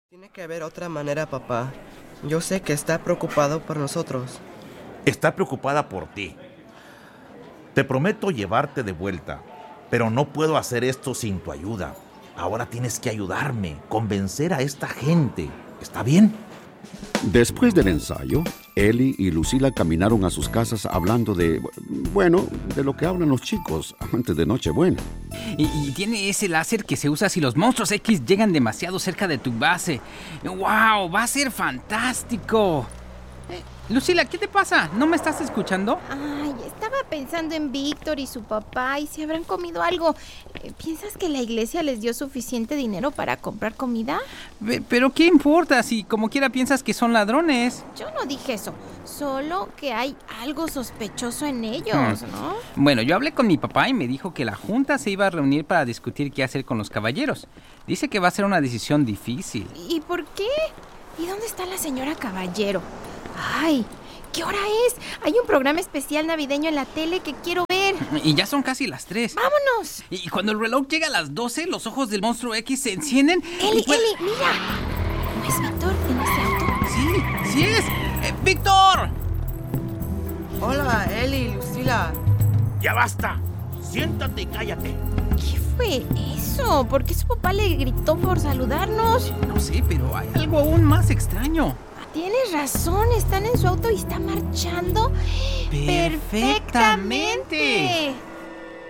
Tiene que haber otra manera, papá. Yo sé que está preocupado por nosotros. Está preocupada por ti. Te prometo llevarte de vuelta, pero no puedo hacer esto sin tu ayuda. Ahora tienes que ayudarme, convencer a esta gente. ¿Está bien? Después del ensayo, Ellie y Lucila caminaron a sus casas hablando de lo que hablan los chicos antes de Nochebuena. Y tiene ese láser que se usa si los monstruos X llegan demasiado cerca de tu base. ¡Wow! ¡Va a ser fantástico! Lucila, ¿qué te pasa? ¿No me estás escuchando? Ay, estaba pensando en Víctor y su papá y si habrán comido algo. ¿Piensas que la iglesia les dio suficiente dinero para comprar comida? ¿Pero qué importa si como quiera piensas que son ladrones? Yo no dije eso, solo que hay algo sospechoso en ellos, ¿no? Bueno, yo hablé con mi papá y me dijo que la junta se iba a reunir para discutir qué hacer con los caballeros. Dice que va a ser una decisión difícil. ¿Y por qué? ¿Y dónde está la señora Caballero? ¡Ay! ¿Qué hora es? Hay un programa especial navideño en la tele que quiero ver. Y ya son casi las 3. ¡Vámonos! Y cuando el reloj llega a las 12, los ojos del monstruo X se encienden. Eli, mira. ¿No es Víctor en ese auto? Sí es. ¡Víctor! Hola, Eli, Lucila. ¡Ya basta! Siéntate y cállate. ¿Qué fue eso? ¿Por qué su papá le gritó por saludarnos? No sé, pero hay algo aún más extraño. Tienes razón, están en su auto y está marchando ¡Perfectamente!